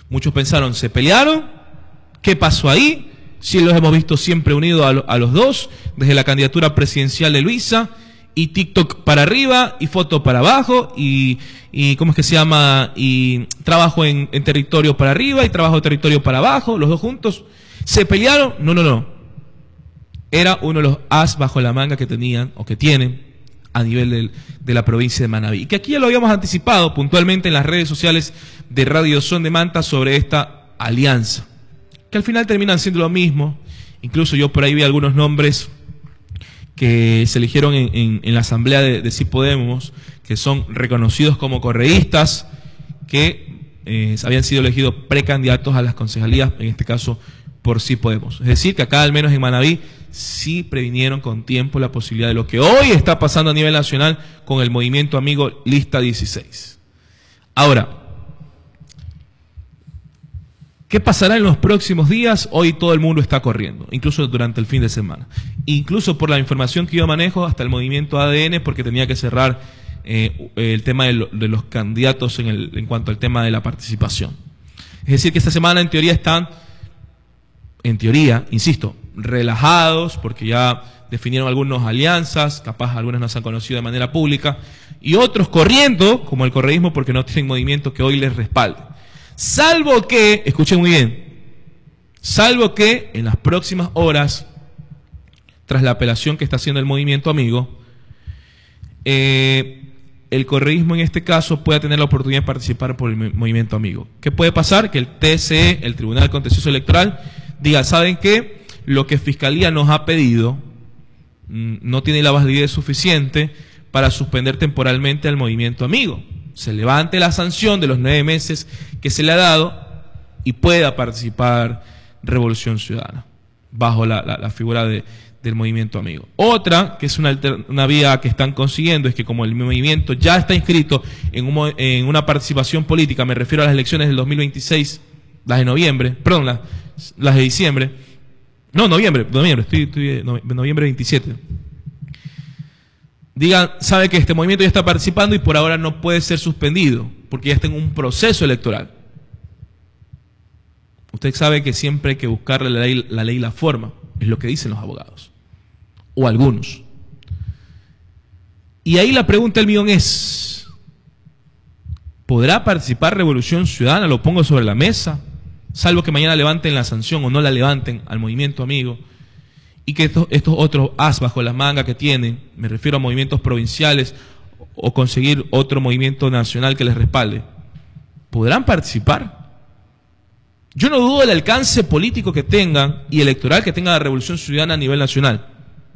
Muchos pensaron, ¿se pelearon? ¿Qué pasó ahí? Si los hemos visto siempre unidos a los dos, desde la candidatura presidencial de Luisa, y TikTok para arriba, y foto para abajo, y ¿cómo es que se llama? Y trabajo en territorio para arriba, y trabajo de territorio para abajo, los dos juntos. ¿Se pelearon? No. Era uno de los as bajo la manga que tenían, o que tienen, a nivel de la provincia de Manabí. Y que aquí ya lo habíamos anticipado puntualmente en las redes sociales de Radio Son de Manta sobre esta alianza, que al final terminan siendo lo mismo. Incluso yo por ahí vi algunos nombres que se eligieron en la asamblea de Sí Podemos, que son reconocidos como correístas, que habían sido elegidos precandidatos a las concejalías, en este caso por Sí Podemos. Es decir, que acá al menos en Manabí sí previnieron con tiempo la posibilidad de lo que hoy está pasando a nivel nacional con el movimiento amigo Lista 16. Ahora, ¿qué pasará en los próximos días? Hoy todo el mundo está corriendo, incluso durante el fin de semana. Incluso por la información que yo manejo, hasta el movimiento ADN, porque tenía que cerrar el tema de los candidatos en cuanto al tema de la participación. Es decir, que esta semana en teoría están, insisto, relajados, porque ya definieron algunas alianzas, capaz algunas no se han conocido de manera pública, y otros corriendo, como el correísmo, porque no tienen movimiento que hoy les respalde. Salvo que, escuchen muy bien, salvo que en las próximas horas, tras la apelación que está haciendo el movimiento amigo, el correísmo en este caso pueda tener la oportunidad de participar por el movimiento amigo. ¿Qué puede pasar? Que el TSE, el Tribunal Contencioso Electoral, diga, ¿saben qué? Lo que Fiscalía nos ha pedido no tiene la validez suficiente para suspender temporalmente al movimiento amigo. Se levante la sanción de los 9 meses que se le ha dado y pueda participar Revolución Ciudadana bajo la figura del movimiento amigo. Otra, que es una vía que están consiguiendo, es que como el movimiento ya está inscrito en una participación política, me refiero a las elecciones del 2026, las de noviembre, perdón, las de diciembre, no, noviembre, noviembre 27. Digan, sabe que este movimiento ya está participando y por ahora no puede ser suspendido, porque ya está en un proceso electoral. Usted sabe que siempre hay que buscarle la ley y la forma, es lo que dicen los abogados, o algunos. Y ahí la pregunta del millón es, ¿podrá participar Revolución Ciudadana? Lo pongo sobre la mesa, salvo que mañana levanten la sanción o no la levanten al movimiento amigo, y que estos otros as bajo la manga que tienen, me refiero a movimientos provinciales o conseguir otro movimiento nacional que les respalde, ¿podrán participar? Yo no dudo del alcance político que tengan y electoral que tenga la Revolución Ciudadana a nivel nacional.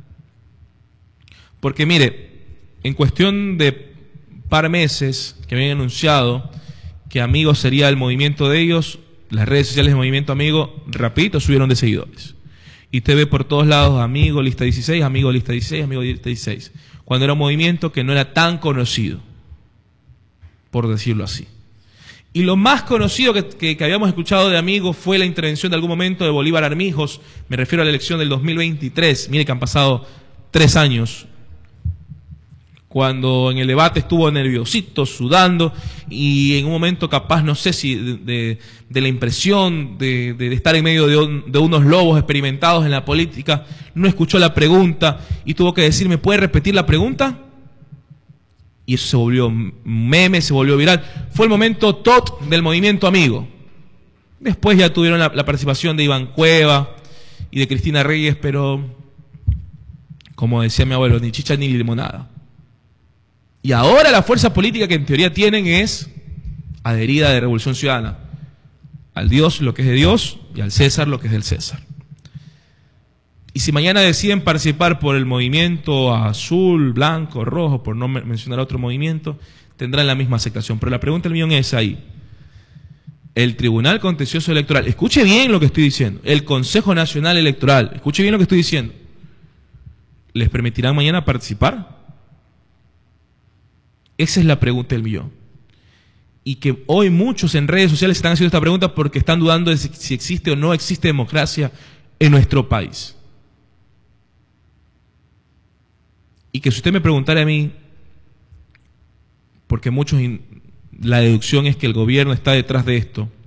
Porque mire, en cuestión de par meses que me habían anunciado que Amigos sería el movimiento de ellos, las redes sociales de Movimiento Amigo rapidito subieron de seguidores. Y usted ve por todos lados Amigo Lista 16, Amigo Lista 16, Amigo Lista 16. Cuando era un movimiento que no era tan conocido, por decirlo así. Y lo más conocido que habíamos escuchado de Amigos fue la intervención de algún momento de Bolívar Armijos, me refiero a la elección del 2023, mire que han pasado 3 años, cuando en el debate estuvo nerviosito, sudando, y en un momento capaz, no sé si de la impresión de estar en medio de unos lobos experimentados en la política, no escuchó la pregunta y tuvo que decir, ¿me puede repetir la pregunta? Y eso se volvió meme, se volvió viral. Fue el momento top del movimiento amigo. Después ya tuvieron la participación de Iván Cueva y de Cristina Reyes, pero, como decía mi abuelo, ni chicha ni limonada. Y ahora la fuerza política que en teoría tienen es adherida de Revolución Ciudadana. Al Dios lo que es de Dios y al César lo que es del César. Y si mañana deciden participar por el movimiento azul, blanco, rojo, por no mencionar otro movimiento, tendrán la misma aceptación. Pero la pregunta del millón es ahí. El Tribunal Contencioso Electoral, escuche bien lo que estoy diciendo, el Consejo Nacional Electoral, escuche bien lo que estoy diciendo, ¿les permitirán mañana participar? Esa es la pregunta del millón. Y que hoy muchos en redes sociales están haciendo esta pregunta porque están dudando de si existe o no existe democracia en nuestro país. Y que si usted me preguntara a mí, porque muchos, la deducción es que el gobierno está detrás de esto,